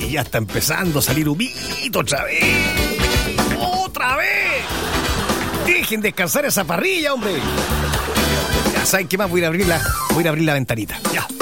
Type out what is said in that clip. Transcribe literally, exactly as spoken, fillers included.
que ya está empezando a salir humito otra vez. ¡Otra vez! Dejen descansar esa parrilla, hombre. Ya saben qué más, voy a ir a abrir la, voy a ir a abrir la ventanita. Ya.